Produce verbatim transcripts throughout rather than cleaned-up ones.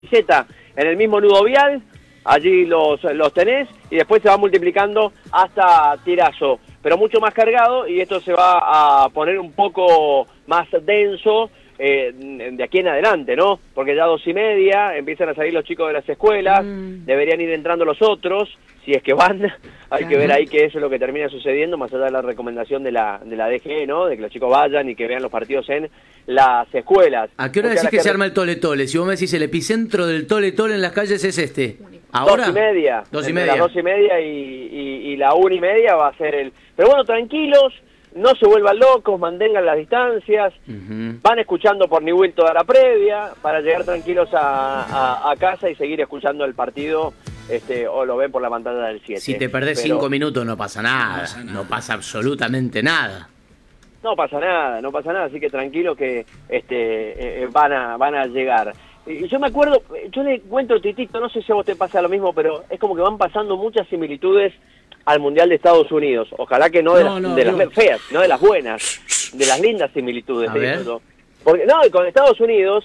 camiseta en el mismo nudo vial, allí los, los tenés, y después se va multiplicando hasta Tirazo, pero mucho más cargado, y esto se va a poner un poco más denso eh, de aquí en adelante, ¿no? Porque ya a dos y media empiezan a salir los chicos de las escuelas, mm. deberían ir entrando los otros, si es que van, hay claro. que ver ahí que eso es lo que termina sucediendo, más allá de la recomendación de la, de la D G, ¿no? De que los chicos vayan y que vean los partidos en las escuelas. ¿A qué hora decís que, que se arma el tole-tole? Si vos me decís el epicentro del tole-tole en las calles es este. ¿Ahora? Dos y media. Dos y media. Las dos y media y, y, y la una y media va a ser el... Pero bueno, tranquilos, no se vuelvan locos, mantengan las distancias, uh-huh. van escuchando por Niwil toda la previa, para llegar tranquilos a, a, a casa y seguir escuchando el partido, este, o lo ven por la pantalla del siete. Si te perdés Pero... cinco minutos no pasa nada, no pasa, nada. no pasa absolutamente nada. No pasa nada, no pasa nada, así que tranquilo que este, eh, van, a, van a llegar. Y yo me acuerdo, yo le cuento, Titito, no sé si a vos te pasa lo mismo, pero es como que van pasando muchas similitudes al Mundial de Estados Unidos. Ojalá que no de, no, las, no, de no. las feas, no de las buenas, de las lindas similitudes. Porque no, con Estados Unidos,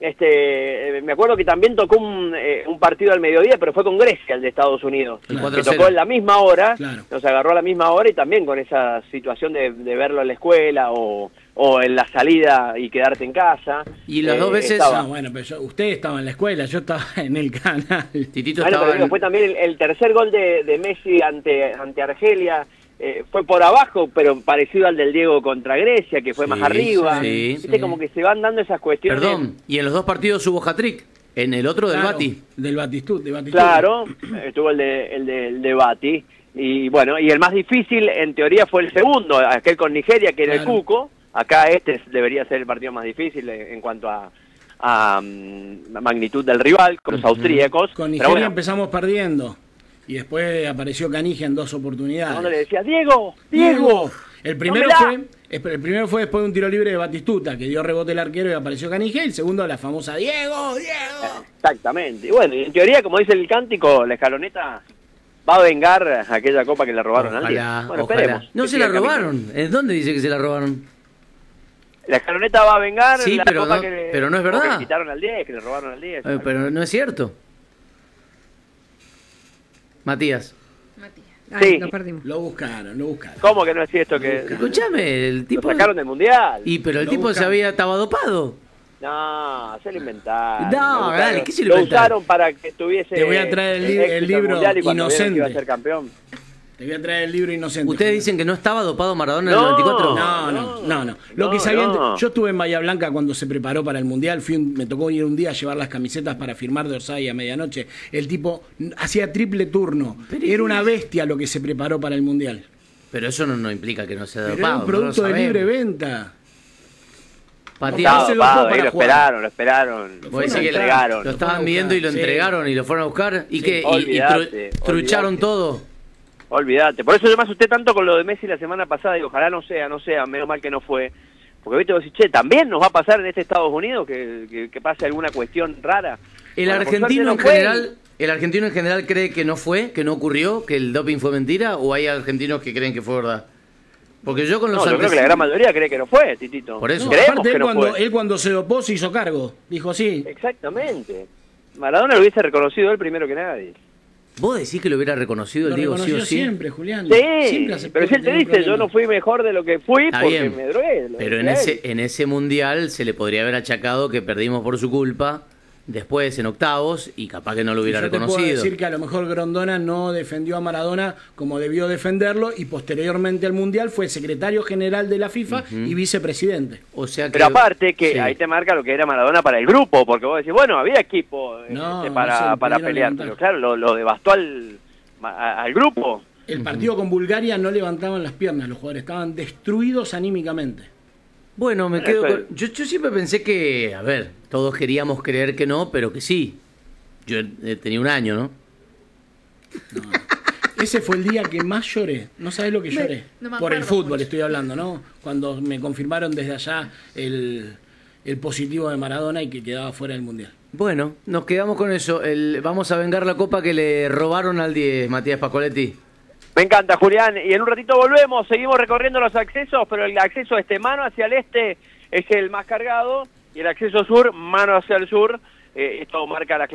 este, me acuerdo que también tocó un, eh, un partido al mediodía, pero fue con Grecia, el de Estados Unidos, claro. que tocó en la misma hora, claro. nos agarró a la misma hora y también con esa situación de, de verlo en la escuela o... o en la salida y quedarte en casa. Y las eh, dos veces... Estaba... No, bueno, pero yo, usted estaba en la escuela, yo estaba en el canal. Titito bueno, estaba pero en... fue también el, el tercer gol de, de Messi ante, ante Argelia, eh, fue por abajo, pero parecido al del Diego contra Grecia, que fue sí, más arriba. Sí, Viste, sí. como que se van dando esas cuestiones. Perdón, y en los dos partidos hubo hat-trick, en el otro del claro, Bati. Del Batistut, de Batistut. Claro, estuvo el de, el de, el de Bati. Y bueno, y el más difícil en teoría fue el segundo, aquel con Nigeria, que era claro. el Cuco. Acá este debería ser el partido más difícil en cuanto a, a, a magnitud del rival, con los uh-huh. austríacos. Con Nigeria bueno, empezamos perdiendo y después apareció Caniggia en dos oportunidades. ¿Dónde le decía, Diego, Diego? Diego. El primero, no fue, el primero fue después de un tiro libre de Batistuta, que dio rebote el arquero y apareció Caniggia, y el segundo la famosa Diego, Diego. Exactamente. Y bueno, en teoría, como dice el cántico, la escaloneta va a vengar aquella copa que le robaron ojalá, al diez. Bueno, ojalá. esperemos. No se la robaron. ¿En dónde dice que se la robaron? La escaloneta va a vengar sí, la pero copa no, que le, pero no es verdad. que le quitaron al diez, que le robaron al diez. Eh, pero no es cierto. Matías. Matías. Ay, sí. Lo perdimos. Lo buscaron, lo buscaron. ¿Cómo que no es cierto? Que escúchame, el tipo... Lo sacaron del Mundial. Y pero el lo tipo buscaron. se había estaba dopado. No, se lo inventaron. No, dale, ¿qué se lo Lo inventaron? usaron para que estuviese... Te voy a traer el, li el libro Inocente. Iba a ser campeón. Te voy a traer el libro Inocente. ¿Ustedes dicen que no estaba dopado Maradona en no, el noventa y cuatro? No, no, no, no. Lo no, que sabían, no. yo estuve en Bahía Blanca cuando se preparó para el Mundial, fui un, me tocó ir un día a llevar las camisetas para firmar de Orsay a medianoche. El tipo hacía triple turno. Pero era una bestia lo que se preparó para el Mundial. Pero eso no, no implica que no sea dopado. Pero era un producto no de libre venta. Matías, no, dopado, lo esperaron, lo esperaron. Lo, lo entregaron. Lo estaban viendo y lo sí. entregaron y lo fueron a buscar. ¿Y sí, qué? Olvidate, y, y tru trucharon olvidate. todo. Olvídate, por eso yo me asusté tanto con lo de Messi la semana pasada y ojalá no sea, no sea, menos mal que no fue. Porque viste, vos decís, che, ¿también nos va a pasar en este Estados Unidos que, que, que pase alguna cuestión rara? El bueno, argentino no en fue. general, el argentino en general cree que no fue, que no ocurrió, que el doping fue mentira, o hay argentinos que creen que fue verdad. Porque yo con los no, yo creo que la gran mayoría cree que no fue, Titito. Por eso. No, creemos aparte, que él, no cuando, fue. él cuando se dopó se hizo cargo, dijo sí. Exactamente. Maradona lo hubiese reconocido él primero que nadie. ¿Vos decís que lo hubiera reconocido el Diego sí o sí? siempre, Julián. Sí, siempre pero si él te dice, yo no fui mejor de lo que fui Está porque bien, me drogué. Pero en ese, en ese Mundial se le podría haber achacado que perdimos por su culpa, después en octavos, y capaz que no lo hubiera yo reconocido. Te puedo decir que a lo mejor Grondona no defendió a Maradona como debió defenderlo, y posteriormente al Mundial fue secretario general de la FIFA uh-huh. y vicepresidente. O sea que, pero aparte que sí. ahí te marca lo que era Maradona para el grupo, porque vos decís, bueno, había equipo no, este, para, no sé, para pelear, pero claro, lo, lo devastó al, a, al grupo. El partido uh-huh. con Bulgaria no levantaban las piernas, los jugadores estaban destruidos anímicamente. Bueno, me quedo con... yo, yo siempre pensé que, a ver, todos queríamos creer que no, pero que sí. Yo eh, tenía un año, ¿no? no. Ese fue el día que más lloré. No sabés lo que lloré. No Por el fútbol mucho. Estoy hablando, ¿no? Cuando me confirmaron desde allá el, el positivo de Maradona y que quedaba fuera del Mundial. Bueno, nos quedamos con eso. El, vamos a vengar la copa que le robaron al diez, Matías Pascoletti. Me encanta, Julián. Y en un ratito volvemos, seguimos recorriendo los accesos, pero el acceso este mano hacia el este es el más cargado y el acceso sur, mano hacia el sur, eh, esto marca la